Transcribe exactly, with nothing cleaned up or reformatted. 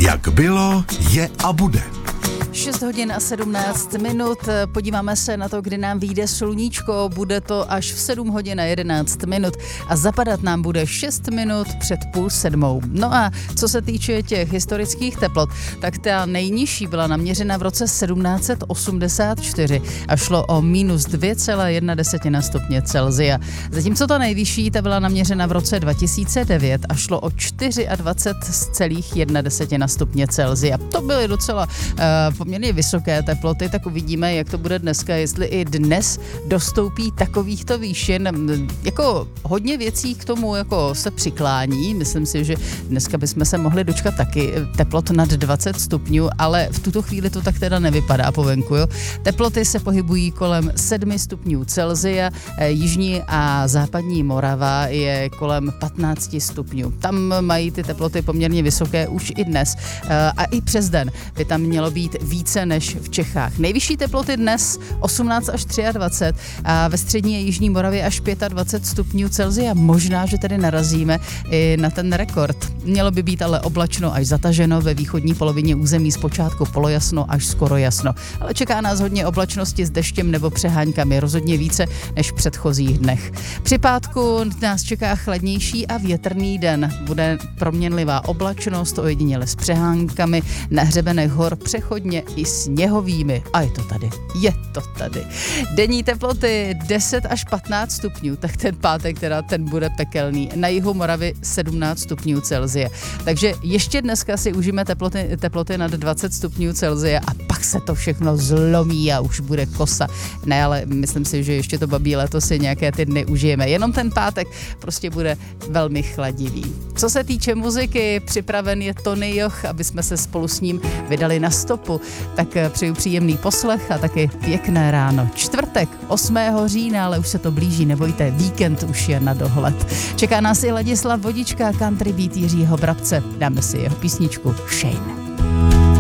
Jak bylo, je a bude. šest hodin a sedmnáct minut. Podíváme se na to, kdy nám vyjde sluníčko. Bude to až v sedm hodin a jedenáct minut a zapadat nám bude šest minut před půl sedmou. No a co se týče těch historických teplot, tak ta nejnižší byla naměřena v roce sedmnáct osmdesát čtyři a šlo o minus dvě celá jedna desetina stupně Celsia. Zatímco ta nejvyšší ta byla naměřena v roce dva tisíce devět a šlo o dvacet čtyři celá jedna desetina stupně Celsia. To byly docela uh, poměrně vysoké teploty, tak uvidíme, jak to bude dneska, jestli i dnes dostoupí takovýchto výšin. Jako hodně věcí k tomu jako se přiklání, myslím si, že dneska bychom se mohli dočkat taky teplot nad dvacet stupňů, ale v tuto chvíli to tak teda nevypadá po venku. Jo? Teploty se pohybují kolem sedm stupňů Celsia, jižní a západní Morava je kolem patnáct stupňů. Tam mají ty teploty poměrně vysoké už i dnes a i přes den by tam mělo být více než v Čechách. Nejvyšší teploty dnes osmnáct až dvacet tři a ve střední a jižní Moravě až dvacet pět stupňů Celsia. Možná, že tedy narazíme i na ten rekord. Mělo by být ale oblačno až zataženo, ve východní polovině území zpočátku polojasno až skoro jasno. Ale čeká nás hodně oblačnosti s deštěm nebo přeháňkami, rozhodně více než v předchozích dnech. Při pátku nás čeká chladnější a větrný den. Bude proměnlivá oblačnost, ojediněle s přeháňkami, na hřebenech hor přechodně i sněhovými. A je to tady, je to tady. Denní teploty deset až patnáct stupňů, tak ten pátek teda ten bude pekelný. Na jihu Moravy sedmnáct stupňů Celsia. Takže ještě dneska si užijeme teploty, teploty nad dvacet stupňů Celsia a pak se to všechno zlomí a už bude kosa. Ne, ale myslím si, že ještě to babí léto si nějaké ty dny užijeme. Jenom ten pátek prostě bude velmi chladivý. Co se týče muziky, připraven je Tony Joch, aby jsme se spolu s ním vydali na stopu. Tak přeju příjemný poslech a taky pěkné ráno. Čtvrtek, osmého října, ale už se to blíží, nebojte, víkend už je na dohled. Čeká nás i Ladislav Vodička, country beat Jiřího Brabce. Dáme si jeho písničku Shane.